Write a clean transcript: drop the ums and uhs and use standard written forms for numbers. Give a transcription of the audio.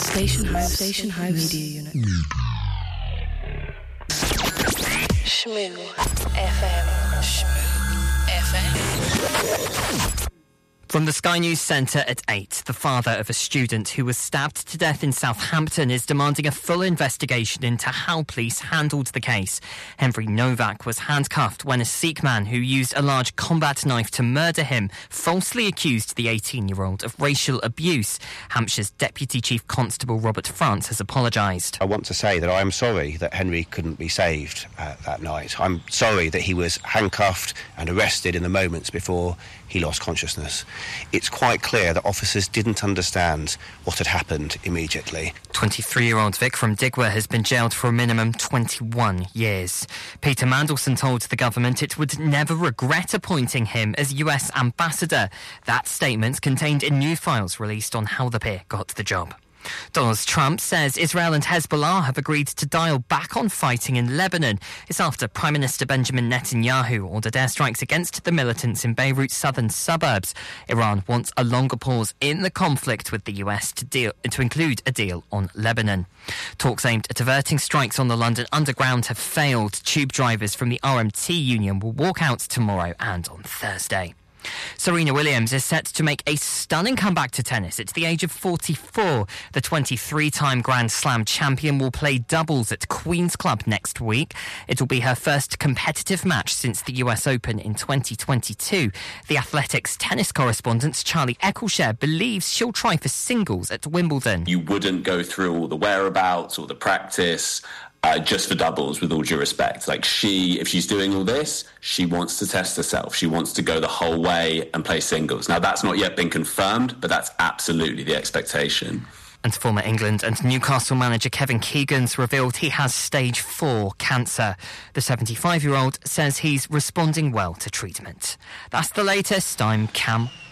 Station House Media Unit. Shmoo FM. From the Sky News Centre at 8, the father of a student who was stabbed to death in Southampton is demanding a full investigation into how police handled the case. Henry Novak was handcuffed when a Sikh man who used a large combat knife to murder him falsely accused the 18-year-old of racial abuse. Hampshire's Deputy Chief Constable Robert France has apologised. I want to say that I am sorry that Henry couldn't be saved that night. I'm sorry that he was handcuffed and arrested in the moments before he lost consciousness. It's quite clear that officers didn't understand what had happened immediately. 23-year-old Vikram Digwa has been jailed for a minimum 21 years. Peter Mandelson told the government it would never regret appointing him as US ambassador. That statement contained in new files released on how the peer got the job. Donald Trump says Israel and Hezbollah have agreed to dial back on fighting in Lebanon. It's after Prime Minister Benjamin Netanyahu ordered airstrikes against the militants in Beirut's southern suburbs. Iran wants a longer pause in the conflict with the US to include a deal on Lebanon. Talks aimed at averting strikes on the London Underground have failed. Tube drivers from the RMT union will walk out tomorrow and on Thursday. Serena Williams is set to make a stunning comeback to tennis at the age of 44. The 23-time Grand Slam champion will play doubles at Queen's Club next week. It will be her first competitive match since the US Open in 2022. The Athletics tennis correspondent Charlie Eccleshare believes she'll try for singles at Wimbledon. You wouldn't go through all the whereabouts, all the practice, just for doubles, with all due respect. Like, if she's doing all this, she wants to test herself. She wants to go the whole way and play singles. Now, that's not yet been confirmed, but that's absolutely the expectation. And former England and Newcastle manager Kevin Keegan's revealed he has stage 4 cancer. The 75-year-old says he's responding well to treatment. That's the latest. I'm Cam